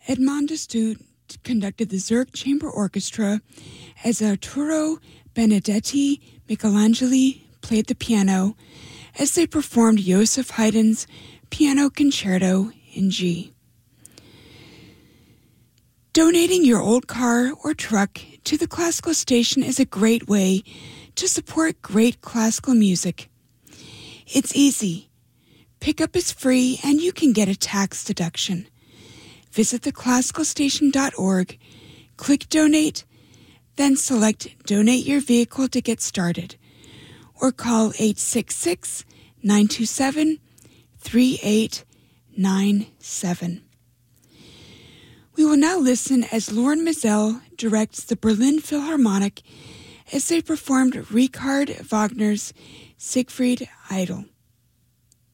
Edmond de Stout conducted the Zurich Chamber Orchestra as Arturo Benedetti Michelangeli played the piano as they performed Joseph Haydn's Piano Concerto in G. Donating your old car or truck to the classical station is a great way to support great classical music. It's easy. Pickup is free and you can get a tax deduction. Visit theclassicalstation.org, click Donate, then select Donate Your Vehicle to get started, or call 866-927-3897. We will now listen as Loren Maazel directs the Berlin Philharmonic as they performed Richard Wagner's Siegfried Idyll.